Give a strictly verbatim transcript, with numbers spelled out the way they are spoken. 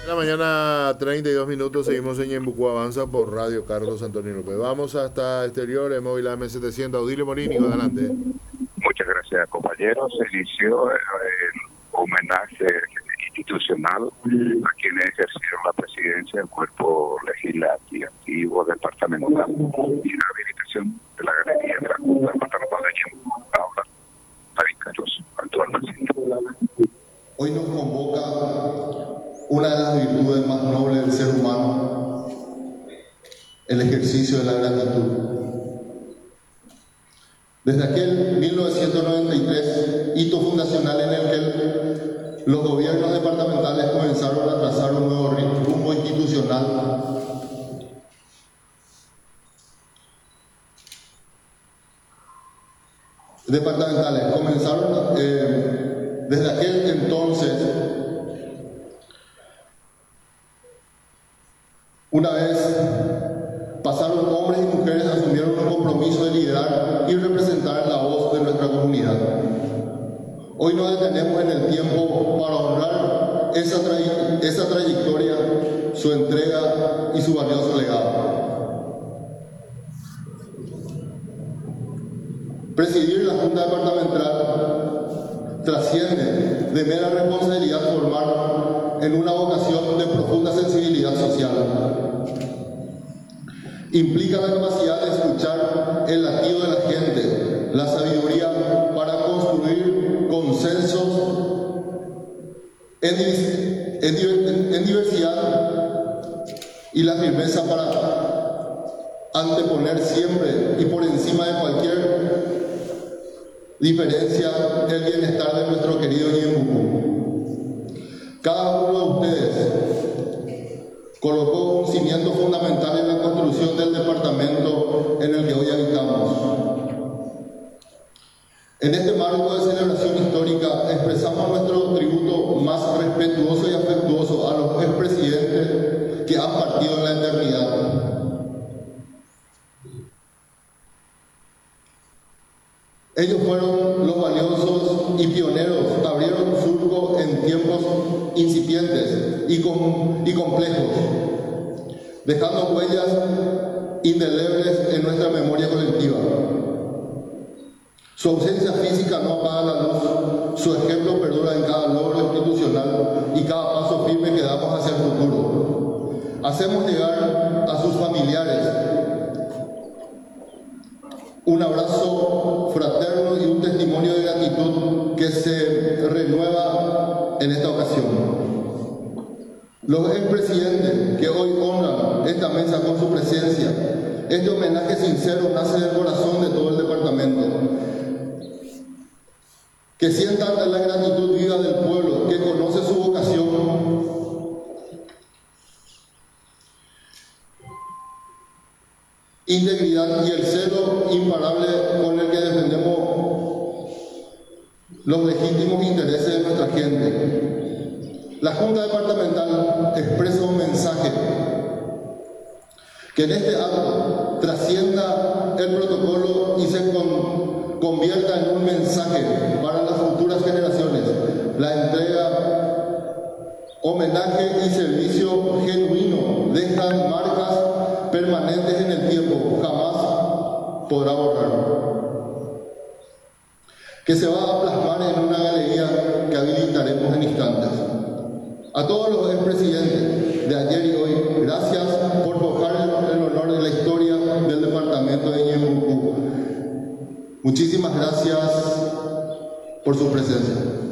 La mañana, treinta y dos minutos, seguimos en Ñembucú Avanza por Radio Carlos Antonio López. Vamos hasta exteriores, móvil A M setecientos, Audilio Morínigo, adelante. Muchas gracias, compañeros. Se inició el homenaje institucional a quienes ejercieron la presidencia del cuerpo legislativo departamental y la habilitación de la galería de la Junta Departamental de Ñembucú. Ahora, David Carlos, actual presidente. Hoy nos convoca una de las virtudes más nobles del ser humano, el ejercicio de la gratitud. Desde aquel mil novecientos noventa y tres, hito fundacional en el que los gobiernos departamentales comenzaron a trazar un nuevo rumbo institucional, departamentales comenzaron eh, desde aquel entonces. Una vez pasaron hombres y mujeres, asumieron un compromiso de liderar y representar la voz de nuestra comunidad. Hoy nos detenemos en el tiempo para honrar esa, tra- esa trayectoria, su entrega y su valioso legado. Presidir la Junta Departamental trasciende de mera responsabilidad formar en una vocación de profunda sensibilidad social. Implica la capacidad de escuchar el latido de la gente, la sabiduría para construir consensos en, en, en, en diversidad y la firmeza para anteponer siempre y por encima de cualquier diferencia el bienestar de nuestro querido Ñembucú. Cada uno de ustedes colocó un cimiento fundamental en la construcción del departamento en el que hoy habitamos. En este marco de celebración histórica expresamos nuestro tributo más respetuoso y afectuoso a los expresidentes que han partido en la eternidad. Ellos fueron los valiosos y pioneros, abrieron surco en tiempos incipientes y, com y complejos, dejando huellas indelebles en nuestra memoria colectiva. Su ausencia física no apaga la luz, su ejemplo perdura en cada logro institucional y cada paso firme que damos hacia el futuro. Hacemos llegar a sus familiares un abrazo fraterno y un testimonio de gratitud que se renueva en esta ocasión. Los expresidentes que hoy honran esta mesa con su presencia, este homenaje sincero nace del corazón de todo el departamento. Que sientan la gratitud viva del pueblo, que conoce su vocación, integridad y el celo imparable con el que defendemos los legítimos intereses de nuestra gente. La Junta Departamental expresa un mensaje que en este acto trascienda el protocolo y se con, convierta en un mensaje para las futuras generaciones. La entrega, homenaje y servicio genuino dejan marcas permanentes en el tiempo, jamás podrá borrar. Que se va a plasmar en una galería que habilitaremos en instantes. A todos los expresidentes de ayer y hoy, gracias por forjar el, el honor de la historia del departamento de Ñembucú. Muchísimas gracias por su presencia.